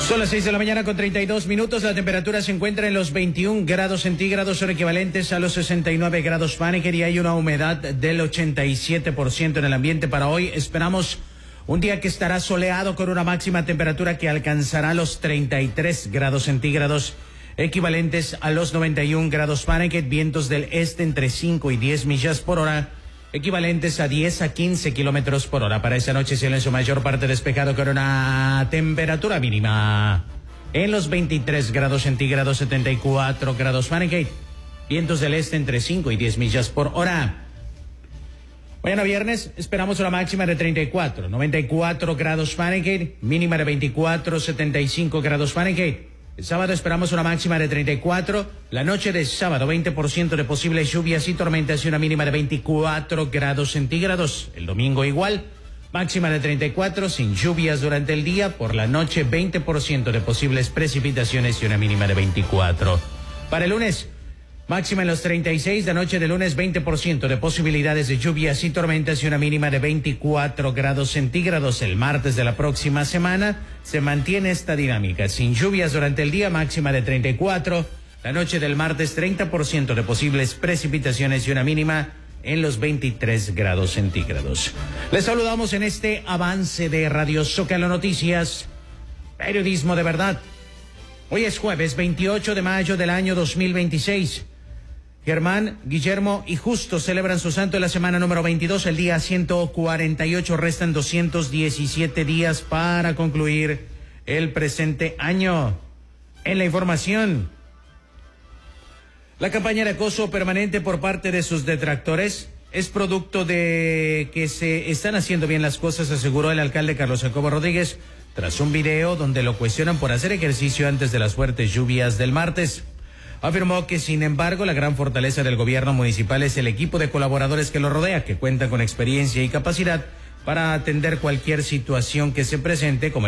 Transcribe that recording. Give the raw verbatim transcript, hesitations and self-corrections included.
Son las seis de la mañana con treinta y dos minutos. La temperatura se encuentra en los veintiún grados centígrados, son equivalentes a los sesenta y nueve grados Fahrenheit, y hay una humedad del ochenta y siete por ciento en el ambiente para hoy. Esperamos un día que estará soleado con una máxima temperatura que alcanzará los treinta y tres grados centígrados, equivalentes a los noventa y un grados Fahrenheit, vientos del este entre cinco y diez millas por hora, equivalentes a diez a quince kilómetros por hora. Para esta noche, cielo en su mayor parte despejado con una temperatura mínima en los veintitrés grados centígrados, setenta y cuatro grados Fahrenheit, vientos del este entre cinco y diez millas por hora. Mañana viernes esperamos una máxima de treinta y cuatro, noventa y cuatro grados Fahrenheit, mínima de veinticuatro, setenta y cinco grados Fahrenheit. El sábado esperamos una máxima de treinta y cuatro, la noche de sábado veinte por ciento de posibles lluvias y tormentas y una mínima de veinticuatro grados centígrados. El domingo igual, máxima de treinta y cuatro, sin lluvias durante el día, por la noche veinte por ciento de posibles precipitaciones y una mínima de veinticuatro. Para el lunes, máxima en los treinta y seis, la noche de lunes veinte por ciento de posibilidades de lluvias y tormentas y una mínima de veinticuatro grados centígrados. El martes de la próxima semana se mantiene esta dinámica, sin lluvias durante el día, máxima de treinta y cuatro, la noche del martes treinta por ciento de posibles precipitaciones y una mínima en los veintitrés grados centígrados. Les saludamos en este avance de Radio Zócalo Noticias, periodismo de verdad. Hoy es jueves veintiocho de mayo del año dos mil veintiséis. Germán, Guillermo y Justo celebran su santo en la semana número veintidós, el día ciento cuarenta y ocho. Restan doscientos diecisiete días para concluir el presente año. En la información, la campaña de acoso permanente por parte de sus detractores es producto de que se están haciendo bien las cosas, aseguró el alcalde Carlos Jacobo Rodríguez, tras un video donde lo cuestionan por hacer ejercicio antes de las fuertes lluvias del martes. Afirmó que, sin embargo, la gran fortaleza del gobierno municipal es el equipo de colaboradores que lo rodea, que cuentan con experiencia y capacidad para atender cualquier situación que se presente, como